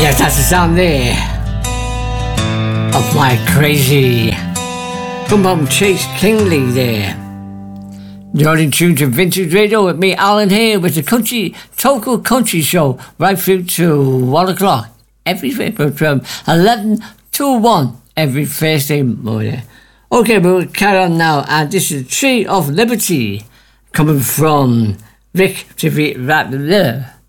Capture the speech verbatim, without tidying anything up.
Yes, that's the sound there of my crazy boom boom Chase Kingley there. You're in tune to Vintage Radio with me, Alan, here with the country, Total Country Show, right through to one o'clock every from eleven to one every Thursday morning. Okay, we'll carry on now, and this is Tree of Liberty coming from Rick to be right there.